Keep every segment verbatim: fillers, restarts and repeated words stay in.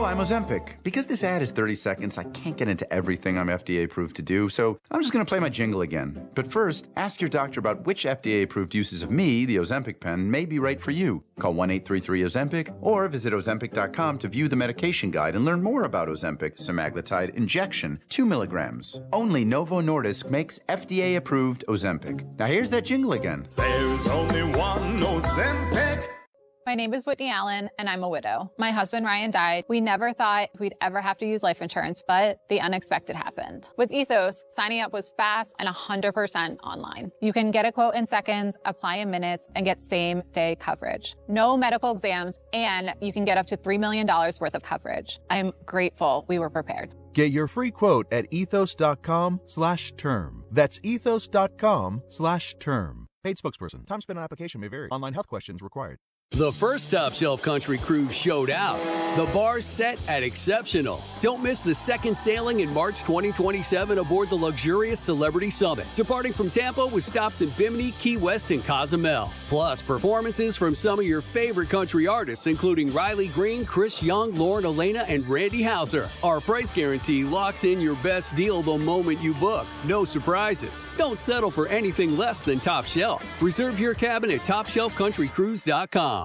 I'm Ozempic. Because this ad is thirty seconds, I can't get into everything I'm F D A approved to do, so I'm just going to play my jingle again. But first, ask your doctor about which F D A approved uses of me, the Ozempic pen, may be right for you. Call one eight three three Ozempic or visit Ozempic dot com to view the medication guide and learn more about Ozempic semaglutide injection, two milligrams. Only Novo Nordisk makes F D A approved Ozempic. Now here's that jingle again. There's only one Ozempic. My name is Whitney Allen, and I'm a widow. My husband, Ryan, died. We never thought we'd ever have to use life insurance, but the unexpected happened. With Ethos, signing up was fast and one hundred percent online. You can get a quote in seconds, apply in minutes, and get same-day coverage. No medical exams, and you can get up to three million dollars worth of coverage. I'm grateful we were prepared. Get your free quote at ethos.com slash term. That's ethos.com slash term. Paid spokesperson. Time spent on application may vary. Online health questions required. The first Top Shelf Country Cruise showed out. The bar's set at exceptional. Don't miss the second sailing in March twenty twenty-seven aboard the luxurious Celebrity Summit, departing from Tampa with stops in Bimini, Key West, and Cozumel. Plus, performances from some of your favorite country artists, including Riley Green, Chris Young, Lauren Elena, and Randy Houser. Our price guarantee locks in your best deal the moment you book. No surprises. Don't settle for anything less than Top Shelf. Reserve your cabin at top shelf country cruise dot com.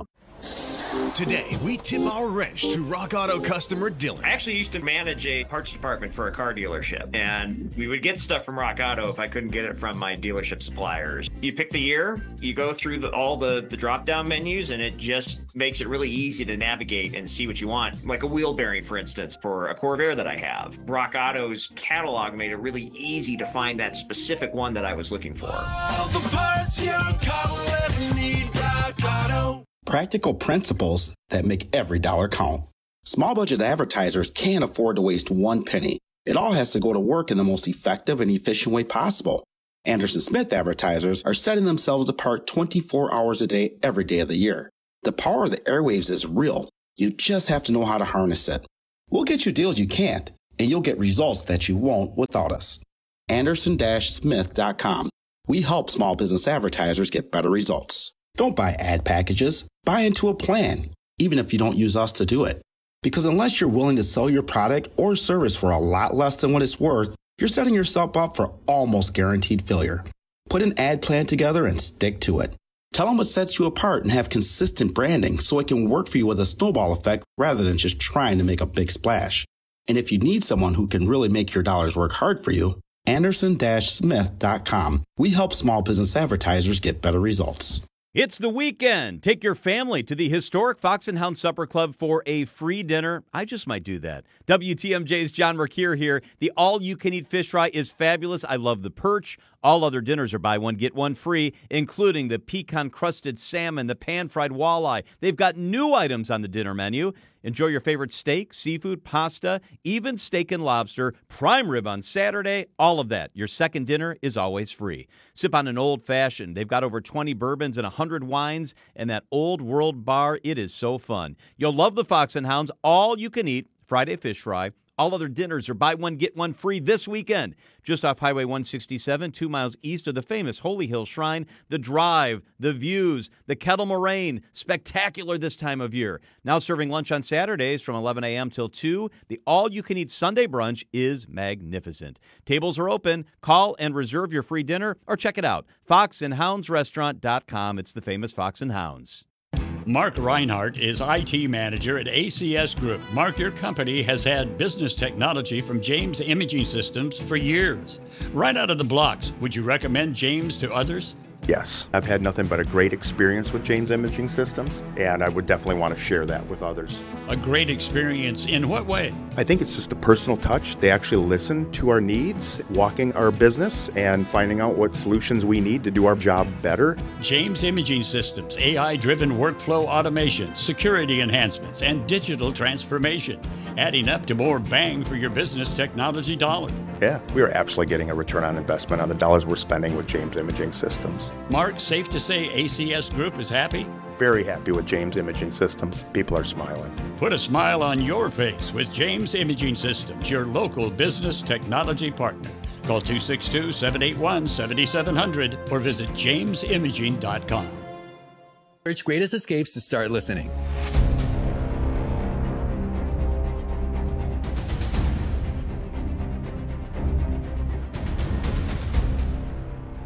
Today, we tip our wrench to Rock Auto customer Dylan. I actually used to manage a parts department for a car dealership, and we would get stuff from Rock Auto if I couldn't get it from my dealership suppliers. You pick the year, you go through the, all the, the drop-down menus, and it just makes it really easy to navigate and see what you want. Like a wheel bearing, for instance, for a Corvair that I have. Rock Auto's catalog made it really easy to find that specific one that I was looking for. All the parts your car will ever need, Rock Auto. Practical principles that make every dollar count. Small budget advertisers can't afford to waste one penny. It all has to go to work in the most effective and efficient way possible. Anderson Smith advertisers are setting themselves apart twenty-four hours a day, every day of the year. The power of the airwaves is real. You just have to know how to harness it. We'll get you deals you can't, and you'll get results that you won't without us. Anderson Smith dot com. We help small business advertisers get better results. Don't buy ad packages. Buy into a plan, even if you don't use us to do it. Because unless you're willing to sell your product or service for a lot less than what it's worth, you're setting yourself up for almost guaranteed failure. Put an ad plan together and stick to it. Tell them what sets you apart and have consistent branding so it can work for you with a snowball effect rather than just trying to make a big splash. And if you need someone who can really make your dollars work hard for you, Anderson Smith dot com. We help small business advertisers get better results. It's the weekend. Take your family to the historic Fox and Hound Supper Club for a free dinner. I just might do that. W T M J's John Mercure here. The all-you-can-eat fish fry is fabulous. I love the perch. All other dinners are buy one, get one free, including the pecan-crusted salmon, the pan-fried walleye. They've got new items on the dinner menu. Enjoy your favorite steak, seafood, pasta, even steak and lobster, prime rib on Saturday, all of that. Your second dinner is always free. Sip on an old-fashioned. They've got over twenty bourbons and one hundred wines, and that old world bar, it is so fun. You'll love the Fox and Hounds, all you can eat, Friday fish fry. All other dinners are buy one, get one free this weekend. Just off Highway one sixty-seven, two miles east of the famous Holy Hill Shrine. The drive, the views, the Kettle Moraine. Spectacular this time of year. Now serving lunch on Saturdays from eleven a.m. till two. The all-you-can-eat Sunday brunch is magnificent. Tables are open. Call and reserve your free dinner or check it out. fox and hounds restaurant dot com. It's the famous Fox and Hounds. Mark Reinhardt is I T manager at A C S Group. Mark, your company has had business technology from James Imaging Systems for years. Right out of the blocks, would you recommend James to others? Yes, I've had nothing but a great experience with James Imaging Systems, and I would definitely want to share that with others. A great experience in what way? I think it's just a personal touch. They actually listen to our needs, walking our business, and finding out what solutions we need to do our job better. James Imaging Systems, A I-driven workflow automation, security enhancements, and digital transformation, adding up to more bang for your business technology dollar. Yeah, we are absolutely getting a return on investment on the dollars we're spending with James Imaging Systems. Mark, safe to say A C S Group is happy? Very happy with James Imaging Systems. People are smiling. Put a smile on your face with James Imaging Systems, your local business technology partner. Call two six two, seven eight one, seven seven zero zero or visit james imaging dot com. Search Greatest Escapes to start listening.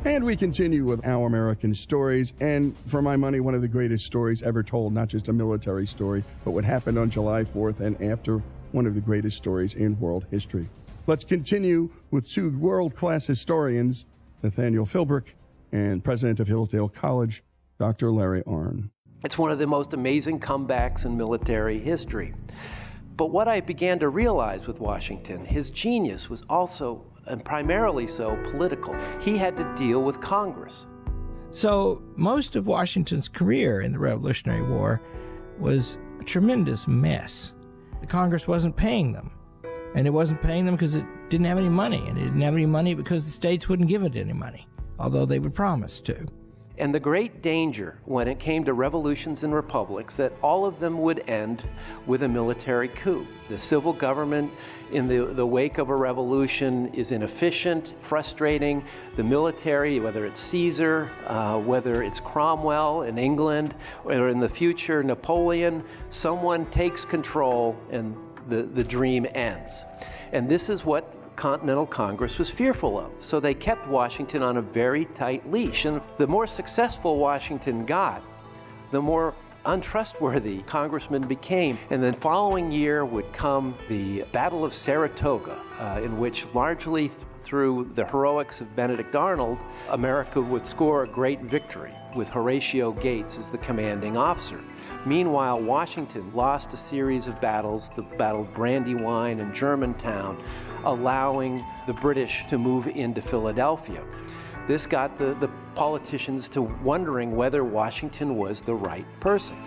And we continue with Our American Stories, and for my money, one of the greatest stories ever told, not just a military story, but what happened on July fourth and after, one of the greatest stories in world history. Let's continue with two world-class historians, Nathaniel Philbrick and president of Hillsdale College, Doctor Larry Arnn. It's one of the most amazing comebacks in military history. But what I began to realize with Washington, his genius was also, and primarily so, political. He had to deal with Congress. So most of Washington's career in the Revolutionary War was a tremendous mess. The Congress wasn't paying them. And it wasn't paying them because it didn't have any money. And it didn't have any money because the states wouldn't give it any money, although they would promise to. And the great danger when it came to revolutions and republics, that all of them would end with a military coup. The civil government in the, the wake of a revolution is inefficient, frustrating. The military, whether it's Caesar, uh, whether it's Cromwell in England, or in the future Napoleon, someone takes control and the, the dream ends. And this is what Continental Congress was fearful of. So they kept Washington on a very tight leash. And the more successful Washington got, the more untrustworthy congressmen became. And the following year would come the Battle of Saratoga, uh, in which largely th- through the heroics of Benedict Arnold, America would score a great victory with Horatio Gates as the commanding officer. Meanwhile, Washington lost a series of battles, the Battle of Brandywine and Germantown, allowing the British to move into Philadelphia. This got the, the politicians to wondering whether Washington was the right person.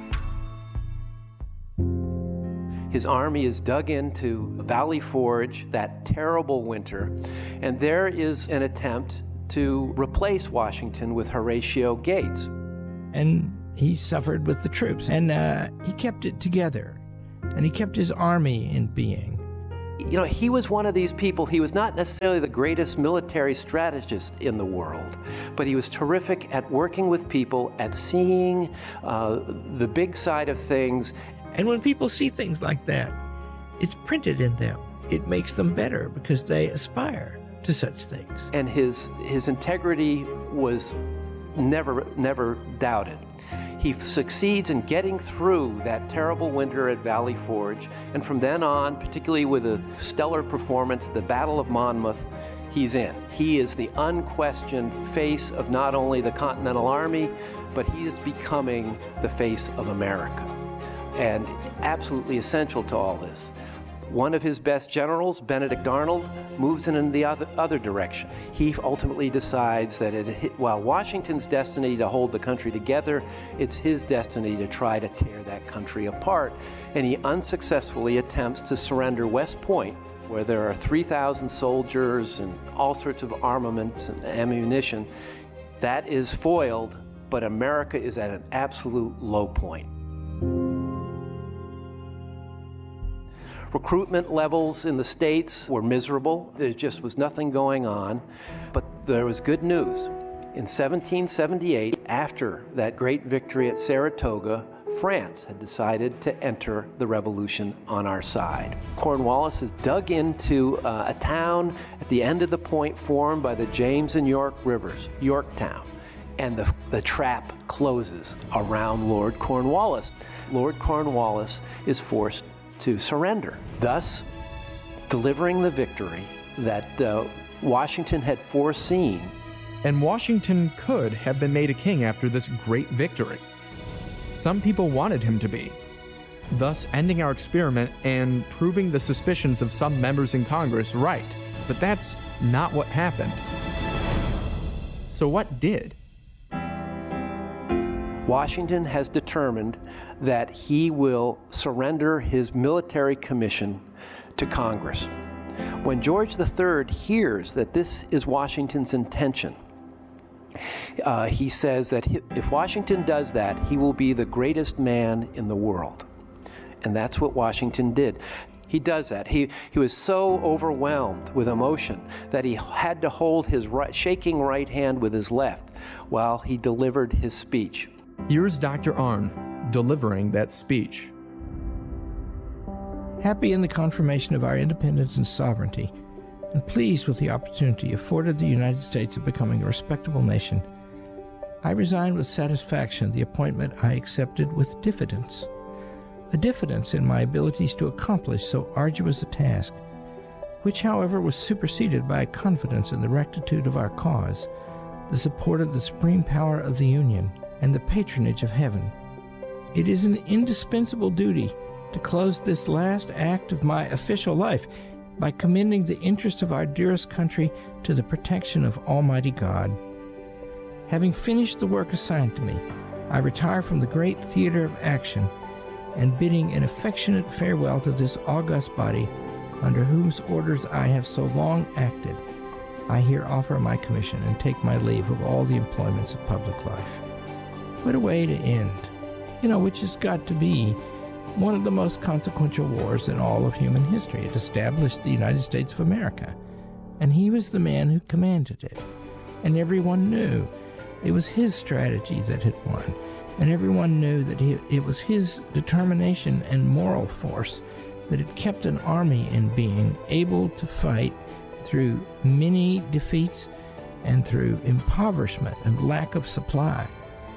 His army is dug into Valley Forge that terrible winter, and there is an attempt to replace Washington with Horatio Gates. And he suffered with the troops, and uh, he kept it together, and he kept his army in being. You know, he was one of these people. He was not necessarily the greatest military strategist in the world, but he was terrific at working with people, at seeing uh, the big side of things. And when people see things like that, it's printed in them. It makes them better because they aspire to such things. And his his integrity was never never doubted. He succeeds in getting through that terrible winter at Valley Forge, and from then on, particularly with a stellar performance, the Battle of Monmouth, he's in. He is the unquestioned face of not only the Continental Army, but he is becoming the face of America, and absolutely essential to all this. One of his best generals, Benedict Arnold, moves in the other, other direction. He ultimately decides that it, while Washington's destiny to hold the country together, it's his destiny to try to tear that country apart. And he unsuccessfully attempts to surrender West Point, where there are three thousand soldiers and all sorts of armaments and ammunition. That is foiled, but America is at an absolute low point. Recruitment levels in the States were miserable. There just was nothing going on. But there was good news. In seventeen seventy-eight, after that great victory at Saratoga, France had decided to enter the revolution on our side. Cornwallis has dug into uh, a town at the end of the point formed by the James and York rivers, Yorktown. And the, the trap closes around Lord Cornwallis. Lord Cornwallis is forced to surrender, thus delivering the victory that uh, Washington had foreseen. And Washington could have been made a king after this great victory. Some people wanted him to be, thus ending our experiment and proving the suspicions of some members in Congress right. But that's not what happened. So what did? Washington has determined that he will surrender his military commission to Congress. When George the Third hears that this is Washington's intention, uh, he says that he, if Washington does that, he will be the greatest man in the world. And that's what Washington did. He does that. He, he was so overwhelmed with emotion that he had to hold his right, shaking right hand with his left while he delivered his speech. Here's Doctor Arnn delivering that speech. Happy in the confirmation of our independence and sovereignty, and pleased with the opportunity afforded the United States of becoming a respectable nation, I resigned with satisfaction the appointment I accepted with diffidence. A diffidence in my abilities to accomplish so arduous a task, which, however, was superseded by a confidence in the rectitude of our cause, the support of the supreme power of the Union, and the patronage of heaven. It is an indispensable duty to close this last act of my official life by commending the interest of our dearest country to the protection of Almighty God. Having finished the work assigned to me, I retire from the great theater of action, and bidding an affectionate farewell to this august body, under whose orders I have so long acted, I here offer my commission and take my leave of all the employments of public life. What a way to end, you know, which has got to be one of the most consequential wars in all of human history. It established the United States of America, and he was the man who commanded it. And everyone knew it was his strategy that had won, and everyone knew that he, it was his determination and moral force that had kept an army in being, able to fight through many defeats and through impoverishment and lack of supply.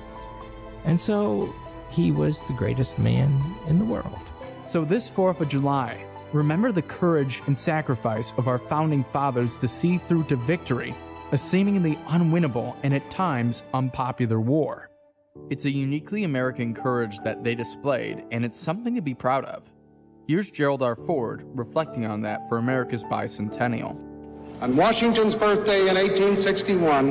And so he was the greatest man in the world. So this fourth of July, remember the courage and sacrifice of our founding fathers to see through to victory a seemingly unwinnable and at times unpopular war. It's a uniquely American courage that they displayed, and it's something to be proud of. Here's Gerald R. Ford reflecting on that for America's bicentennial. On Washington's birthday in eighteen sixty-one,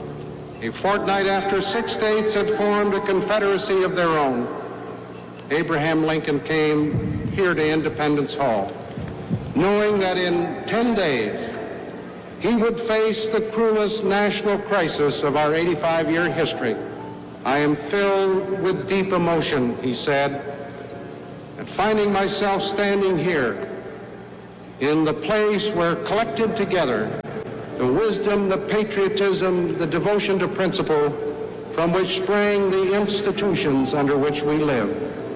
a fortnight after six states had formed a confederacy of their own, Abraham Lincoln came here to Independence Hall, knowing that in ten days he would face the cruelest national crisis of our eighty-five-year history. I am filled with deep emotion, he said, at finding myself standing here in the place where collected together the wisdom, the patriotism, the devotion to principle from which sprang the institutions under which we live.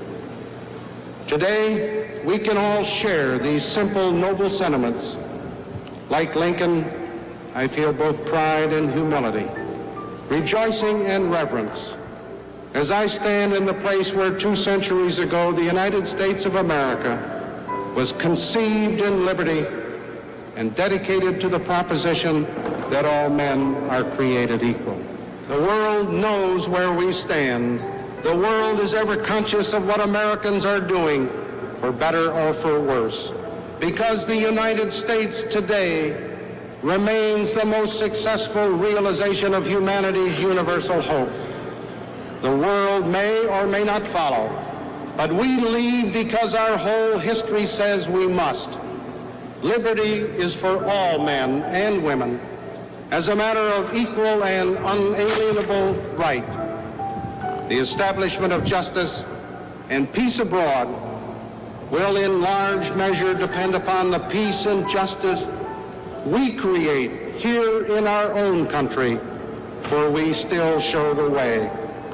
Today, we can all share these simple, noble sentiments. Like Lincoln, I feel both pride and humility, rejoicing and reverence, as I stand in the place where two centuries ago the United States of America was conceived in liberty and dedicated to the proposition that all men are created equal. The world knows where we stand. The world is ever conscious of what Americans are doing, for better or for worse, because the United States today remains the most successful realization of humanity's universal hope. The world may or may not follow, but we lead because our whole history says we must. Liberty is for all men and women as a matter of equal and unalienable right. The establishment of justice and peace abroad will in large measure depend upon the peace and justice we create here in our own country, where we still show the way.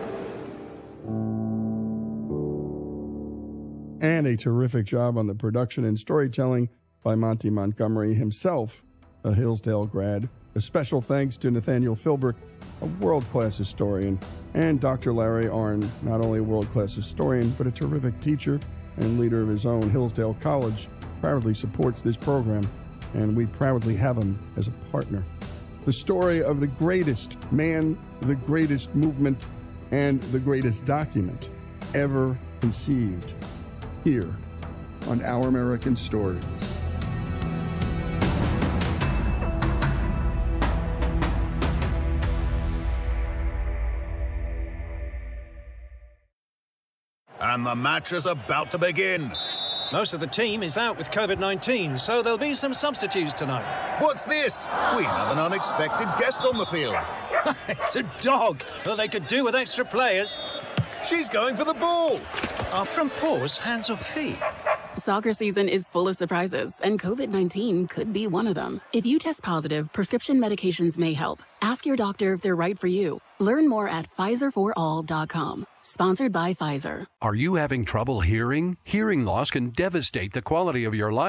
And a terrific job on the production and storytelling by Monty Montgomery, himself a Hillsdale grad. A special thanks to Nathaniel Philbrick, a world-class historian, and Doctor Larry Arnn, not only a world-class historian, but a terrific teacher and leader of his own. Hillsdale College proudly supports this program, and we proudly have him as a partner. The story of the greatest man, the greatest movement, and the greatest document ever conceived, here on Our American Stories. And the match is about to begin. Most of the team is out with COVID nineteen, so there'll be some substitutes tonight. What's this? We have an unexpected guest on the field. It's a dog. Well, they could do with extra players. She's going for the ball. Are front paws hands or feet? Soccer season is full of surprises, and COVID nineteen could be one of them. If you test positive, prescription medications may help. Ask your doctor if they're right for you. Learn more at Pfizer for all dot com. Sponsored by Pfizer. Are you having trouble hearing? Hearing loss can devastate the quality of your life.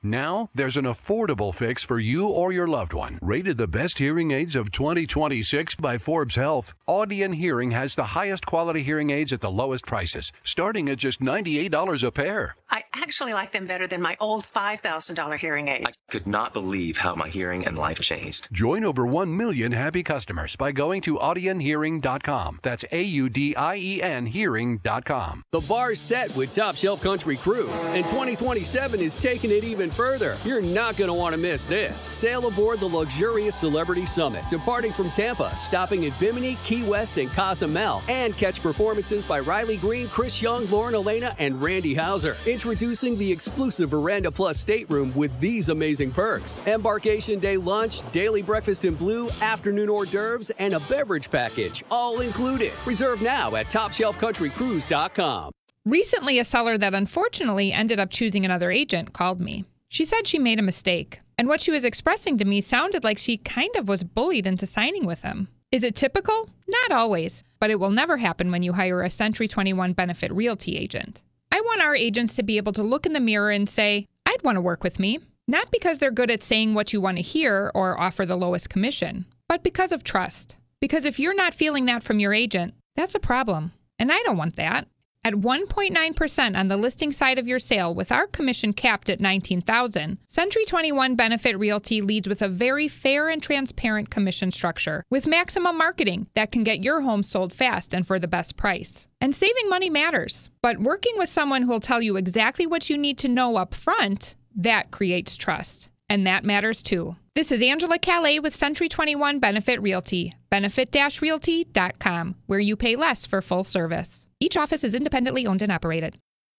Now, there's an affordable fix for you or your loved one. Rated the best hearing aids of twenty twenty-six by Forbes Health, Audion Hearing has the highest quality hearing aids at the lowest prices, starting at just ninety-eight dollars a pair. I actually like them better than my old five thousand dollars hearing aids. I could not believe how my hearing and life changed. Join over one million happy customers by going to audion hearing dot com. That's A U D I E N hearing dot com. The bar's set with Top Shelf Country Cruise, and twenty twenty-seven is taking it even further. You're not going to want to miss this. Sail aboard the luxurious Celebrity Summit, departing from Tampa, stopping at Bimini, Key West, and Cozumel, and catch performances by Riley Green, Chris Young, Lauren Elena, and Randy Hauser. Introducing the exclusive Veranda Plus stateroom with these amazing perks: embarkation day lunch, daily breakfast in blue, afternoon hors d'oeuvres, and a beverage package, all included. Reserve now at top shelf country cruise dot com. Recently, a seller that unfortunately ended up choosing another agent called me. She said she made a mistake, and what she was expressing to me sounded like she kind of was bullied into signing with him. Is it typical? Not always, but it will never happen when you hire a Century twenty-one Benefit Realty agent. I want our agents to be able to look in the mirror and say, I'd want to work with me, not because they're good at saying what you want to hear or offer the lowest commission, but because of trust. Because if you're not feeling that from your agent, that's a problem, and I don't want that. At one point nine percent on the listing side of your sale with our commission capped at nineteen thousand dollars, Century twenty-one Benefit Realty leads with a very fair and transparent commission structure with maximum marketing that can get your home sold fast and for the best price. And saving money matters, but working with someone who'll tell you exactly what you need to know up front, that creates trust. And that matters too. This is Angela Calais with Century twenty-one Benefit Realty, benefit dash realty dot com, where you pay less for full service. Each office is independently owned and operated.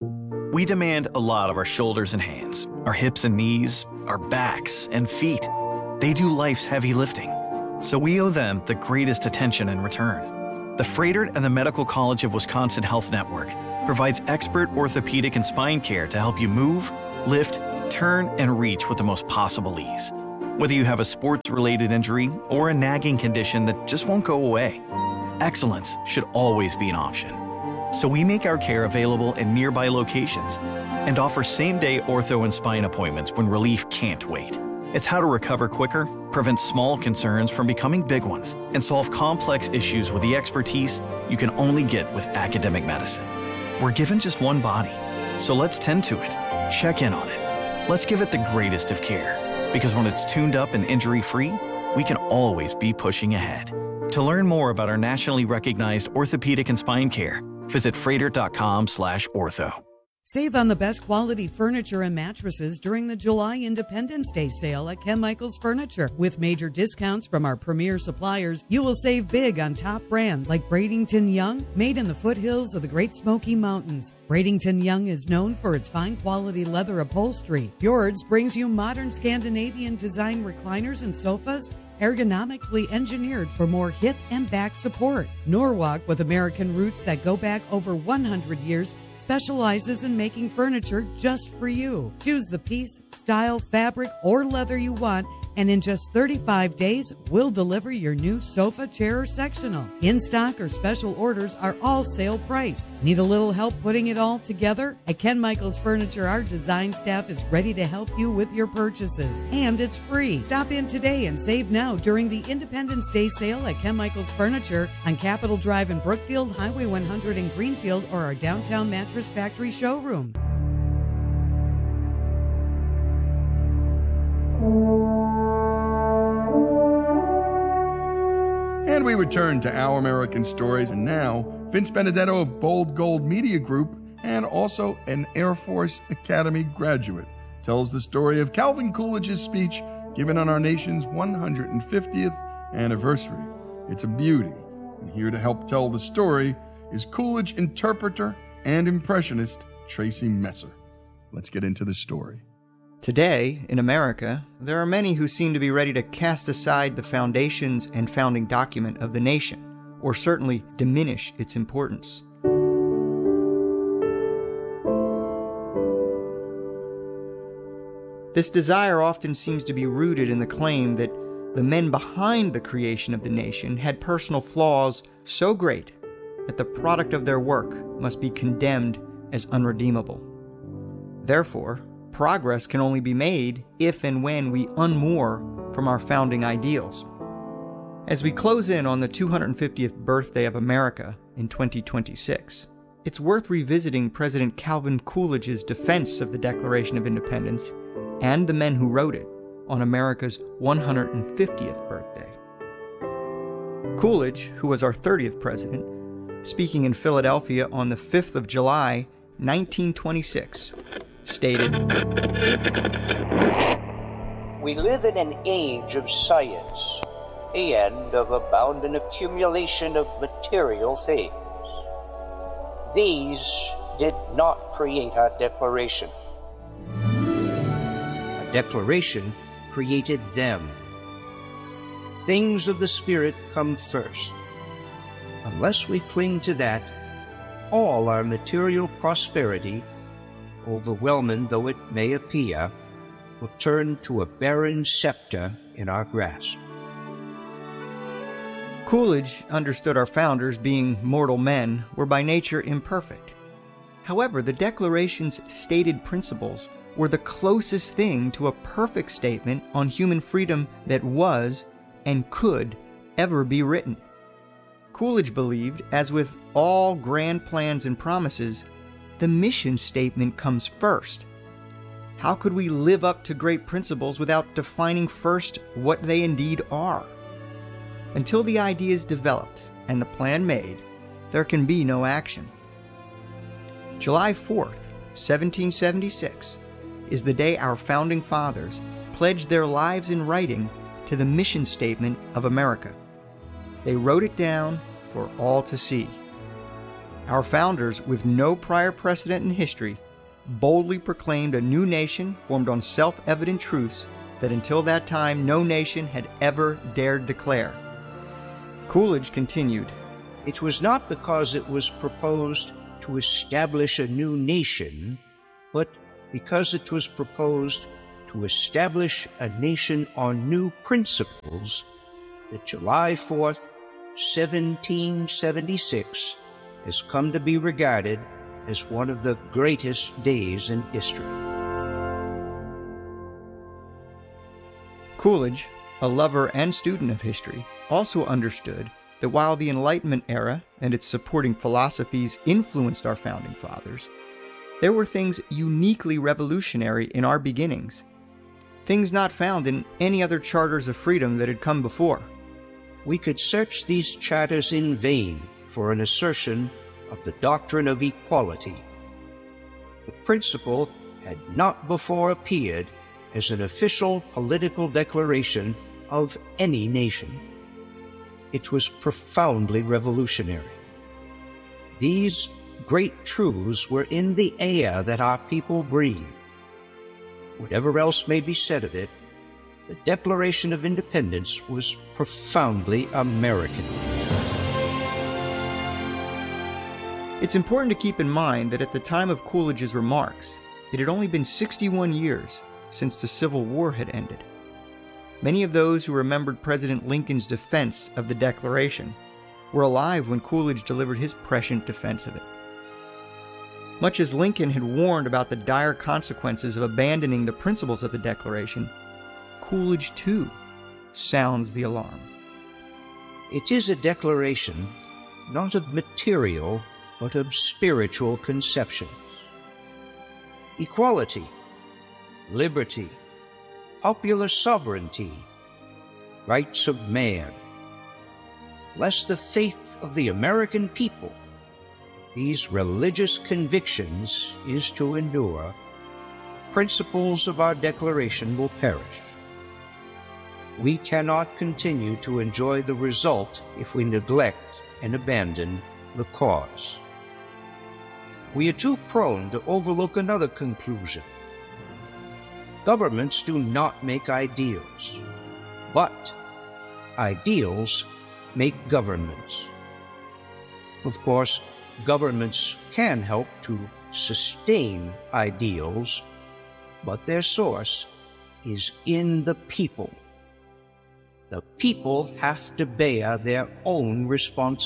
We demand a lot of our shoulders and hands, our hips and knees, our backs and feet. They do life's heavy lifting, so we owe them the greatest attention in return. The Froedtert and the Medical College of Wisconsin Health Network provides expert orthopedic and spine care to help you move, lift, turn, and reach with the most possible ease. Whether you have a sports-related injury or a nagging condition that just won't go away, excellence should always be an option. So we make our care available in nearby locations and offer same-day ortho and spine appointments when relief can't wait. It's how to recover quicker, prevent small concerns from becoming big ones, and solve complex issues with the expertise you can only get with academic medicine. We're given just one body, so let's tend to it, check in on it. Let's give it the greatest of care, because when it's tuned up and injury-free, we can always be pushing ahead. To learn more about our nationally recognized orthopedic and spine care, visit froedtert dot com slash ortho. Save on the best quality furniture and mattresses during the July Independence Day sale at Ken Michaels Furniture. With major discounts from our premier suppliers, you will save big on top brands like Bradington Young, made in the foothills of the Great Smoky Mountains. Bradington Young is known for its fine quality leather upholstery. Fjords brings you modern Scandinavian design recliners and sofas, ergonomically engineered for more hip and back support. Norwalk, with American roots that go back over one hundred years, specializes in making furniture just for you. Choose the piece, style, fabric, or leather you want, and in just thirty-five days, we'll deliver your new sofa, chair, or sectional. In-stock or special orders are all sale priced. Need a little help putting it all together? At Ken Michaels Furniture, our design staff is ready to help you with your purchases, and it's free. Stop in today and save now during the Independence Day sale at Ken Michaels Furniture on Capitol Drive in Brookfield, Highway one hundred in Greenfield, or our downtown Mattress Factory showroom. And we return to Our American Stories, and now Vince Benedetto of Bold Gold Media Group, and also an Air Force Academy graduate, tells the story of Calvin Coolidge's speech given on our nation's one hundred fiftieth anniversary. It's a beauty, and here to help tell the story is Coolidge interpreter and impressionist Tracy Messer. Let's get into the story. Today, in America, there are many who seem to be ready to cast aside the foundations and founding document of the nation, or certainly diminish its importance. This desire often seems to be rooted in the claim that the men behind the creation of the nation had personal flaws so great that the product of their work must be condemned as unredeemable. Therefore, progress can only be made if and when we unmoor from our founding ideals. As we close in on the two hundred fiftieth birthday of America in twenty twenty-six, it's worth revisiting President Calvin Coolidge's defense of the Declaration of Independence and the men who wrote it on America's one hundred fiftieth birthday. Coolidge, who was our thirtieth president, speaking in Philadelphia on the fifth of July, nineteen twenty-six, stated, "We live in an age of science and of abounding accumulation of material things. These did not create our Declaration. Our Declaration created them. Things of the Spirit come first. Unless we cling to that, all our material prosperity, overwhelming though it may appear, will turn to a barren scepter in our grasp." Coolidge understood our founders, being mortal men, were by nature imperfect. However, the Declaration's stated principles were the closest thing to a perfect statement on human freedom that was and could ever be written. Coolidge believed, as with all grand plans and promises, the mission statement comes first. How could we live up to great principles without defining first what they indeed are? Until the idea is developed and the plan made, there can be no action. July fourth, seventeen seventy-six, is the day our founding fathers pledged their lives in writing to the mission statement of America. They wrote it down for all to see. Our founders, with no prior precedent in history, boldly proclaimed a new nation formed on self-evident truths that until that time no nation had ever dared declare. Coolidge continued, "It was not because it was proposed to establish a new nation, but because it was proposed to establish a nation on new principles that July fourth, seventeen seventy-six has come to be regarded as one of the greatest days in history." Coolidge, a lover and student of history, also understood that while the Enlightenment era and its supporting philosophies influenced our founding fathers, there were things uniquely revolutionary in our beginnings, things not found in any other charters of freedom that had come before. We could search these charters in vain for an assertion of the doctrine of equality. The principle had not before appeared as an official political declaration of any nation. It was profoundly revolutionary. These great truths were in the air that our people breathe. Whatever else may be said of it, the Declaration of Independence was profoundly American. It's important to keep in mind that at the time of Coolidge's remarks, it had only been sixty-one years since the Civil War had ended. Many of those who remembered President Lincoln's defense of the Declaration were alive when Coolidge delivered his prescient defense of it. Much as Lincoln had warned about the dire consequences of abandoning the principles of the Declaration, Coolidge, too, sounds the alarm. It is a declaration not of material, but of spiritual conceptions. Equality, liberty, popular sovereignty, rights of man. Bless the faith of the American people. These religious convictions is to endure. Principles of our Declaration will perish. We cannot continue to enjoy the result if we neglect and abandon the cause. We are too prone to overlook another conclusion. Governments do not make ideals, but ideals make governments. Of course, governments can help to sustain ideals, but their source is in the people. The people have to bear their own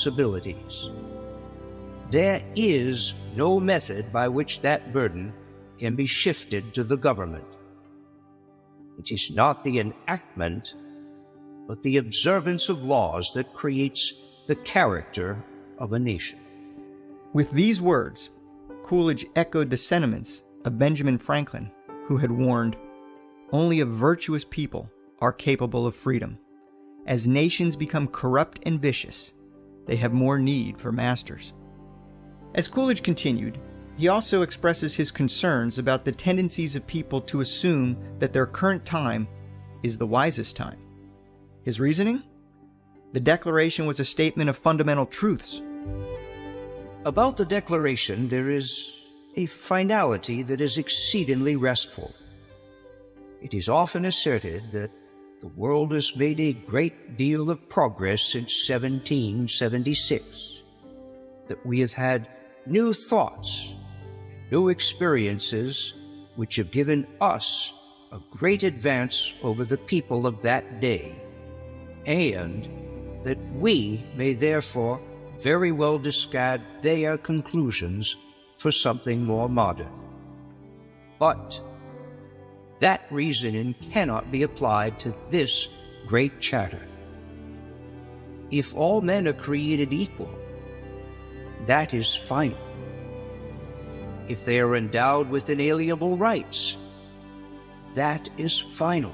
responsibilities. There is no method by which that burden can be shifted to the government. It is not the enactment, but the observance of laws that creates the character of a nation. With these words, Coolidge echoed the sentiments of Benjamin Franklin, who had warned, "Only a virtuous people are capable of freedom. As nations become corrupt and vicious, they have more need for masters." As Coolidge continued, he also expresses his concerns about the tendencies of people to assume that their current time is the wisest time. His reasoning? The Declaration was a statement of fundamental truths. About the Declaration, there is a finality that is exceedingly restful. It is often asserted that the world has made a great deal of progress since seventeen seventy-six, that we have had new thoughts, new experiences which have given us a great advance over the people of that day, and that we may therefore very well discard their conclusions for something more modern. But that reasoning cannot be applied to this great charter. If all men are created equal, that is final. If they are endowed with inalienable rights, that is final.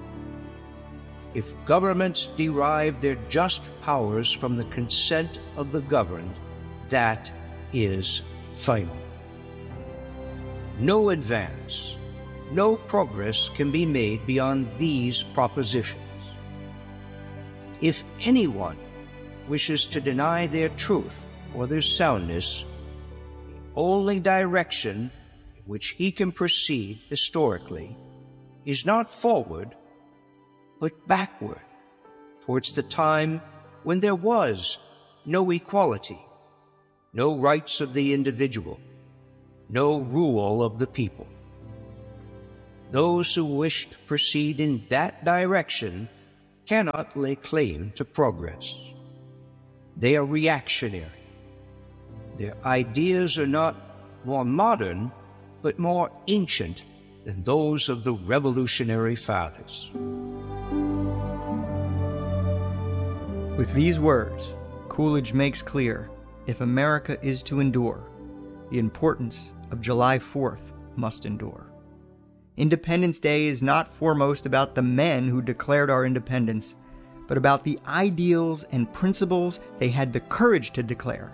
If governments derive their just powers from the consent of the governed, that is final. No advance, no progress can be made beyond these propositions. If anyone wishes to deny their truth or their soundness, the only direction in which he can proceed historically is not forward, but backward, towards the time when there was no equality, no rights of the individual, no rule of the people. Those who wish to proceed in that direction cannot lay claim to progress. They are reactionary. Their ideas are not more modern, but more ancient than those of the Revolutionary Fathers. With these words, Coolidge makes clear, if America is to endure, the importance of July fourth must endure. Independence Day is not foremost about the men who declared our independence, but about the ideals and principles they had the courage to declare.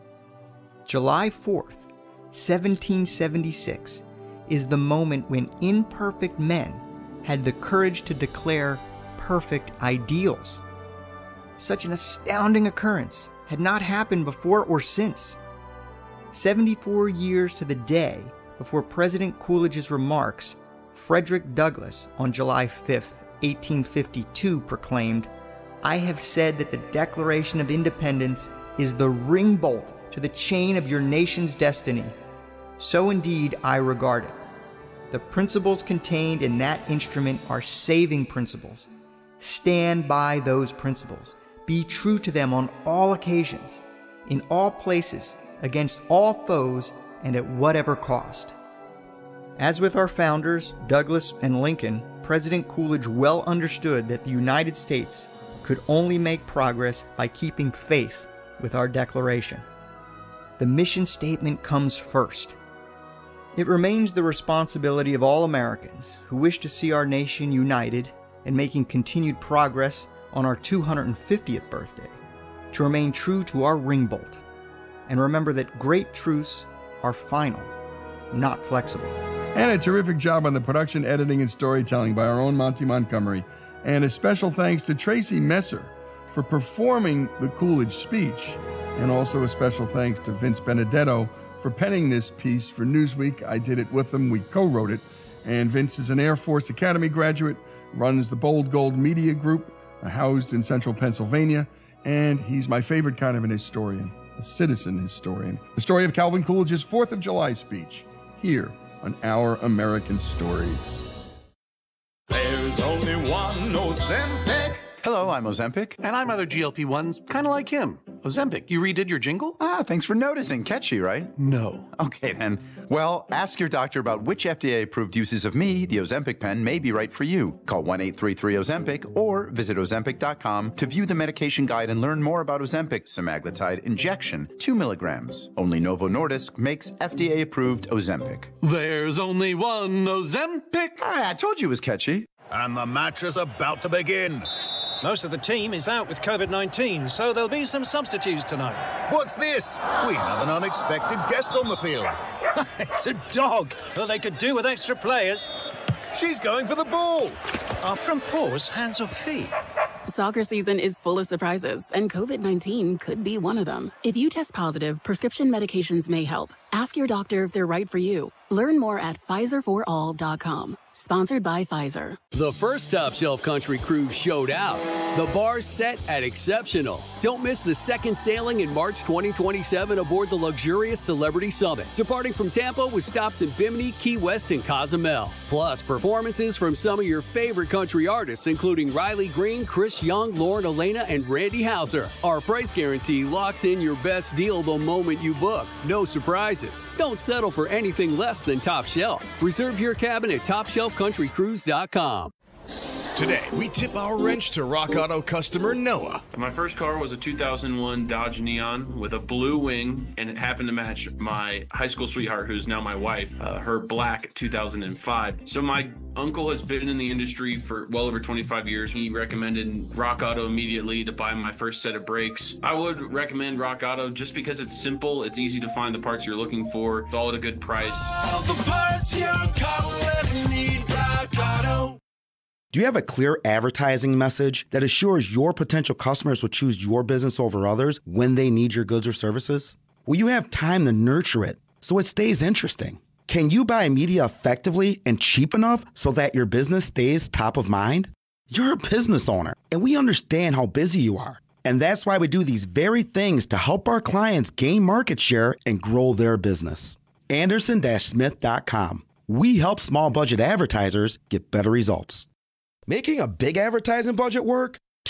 July fourth, seventeen seventy-six, is the moment when imperfect men had the courage to declare perfect ideals. Such an astounding occurrence had not happened before or since. seventy-four years to the day before President Coolidge's remarks, Frederick Douglass on July fifth, eighteen fifty-two proclaimed, "I have said that the Declaration of Independence is the ring bolt to the chain of your nation's destiny. So indeed I regard it. The principles contained in that instrument are saving principles. Stand by those principles. Be true to them on all occasions, in all places, against all foes, and at whatever cost." As with our founders, Douglass and Lincoln, President Coolidge well understood that the United States could only make progress by keeping faith with our Declaration. The mission statement comes first. It remains the responsibility of all Americans who wish to see our nation united and making continued progress on our two hundred fiftieth birthday to remain true to our ring bolt and remember that great truths are final, not flexible. And a terrific job on the production, editing, and storytelling by our own Monty Montgomery. And a special thanks to Tracy Messer for performing the Coolidge speech. And also a special thanks to Vince Benedetto for penning this piece for Newsweek. I did it with him. We co-wrote it. And Vince is an Air Force Academy graduate, runs the Bold Gold Media Group, housed in central Pennsylvania, and he's my favorite kind of an historian, a citizen historian. The story of Calvin Coolidge's fourth of July speech, here on Our American Stories. There's only one Ozempic. Hello, I'm Ozempic. And I'm other G L P ones, kind of like him. Ozempic, you redid your jingle? Ah, thanks for noticing. Catchy, right? No. Okay, then. Well, ask your doctor about which F D A-approved uses of me, the Ozempic pen, may be right for you. Call one eight three three Ozempic or visit Ozempic dot com to view the medication guide and learn more about Ozempic semaglutide injection, two milligrams. Only Novo Nordisk makes F D A-approved Ozempic. There's only one Ozempic. Ah, I told you it was catchy. And the match is about to begin. Most of the team is out with COVID nineteen, so there'll be some substitutes tonight. What's this? We have an unexpected guest on the field. It's a dog. Well, they could do with extra players. She's going for the ball. Are front paws hands or feet? Soccer season is full of surprises, and COVID nineteen could be one of them. If you test positive, prescription medications may help. Ask your doctor if they're right for you. Learn more at Pfizer for all dot com. Sponsored by Pfizer. The first Top Shelf Country Cruise showed out. The bar's set at Exceptional. Don't miss the second sailing in March twenty twenty-seven aboard the luxurious Celebrity Summit, departing from Tampa with stops in Bimini, Key West, and Cozumel. Plus, performances from some of your favorite country artists, including Riley Green, Chris Young, Lauren Elena, and Randy Houser. Our price guarantee locks in your best deal the moment you book. No surprises. Don't settle for anything less than Top Shelf. Reserve your cabin at top shelf country cruise dot com. Today, we tip our wrench to Rock Auto customer Noah. My first car was a two thousand one Dodge Neon with a blue wing, and it happened to match my high school sweetheart, who's now my wife, uh, her black two thousand five. So my uncle has been in the industry for well over twenty-five years. He recommended Rock Auto immediately to buy my first set of brakes. I would recommend Rock Auto just because it's simple, it's easy to find the parts you're looking for, it's all at a good price. All the parts your car will ever need, Rock Auto. Do you have a clear advertising message that assures your potential customers will choose your business over others when they need your goods or services? Will you have time to nurture it so it stays interesting? Can you buy media effectively and cheap enough so that your business stays top of mind? You're a business owner, and we understand how busy you are. And that's why we do these very things to help our clients gain market share and grow their business. Anderson Smith dot com. We help small budget advertisers get better results. Making a big advertising budget work?